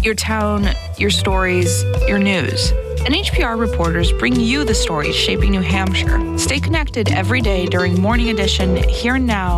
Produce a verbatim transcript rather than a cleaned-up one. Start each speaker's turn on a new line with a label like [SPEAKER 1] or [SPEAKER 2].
[SPEAKER 1] your town, your stories, your news. N H P R reporters bring you the stories shaping New Hampshire. Stay connected every day during Morning Edition, Here and Now,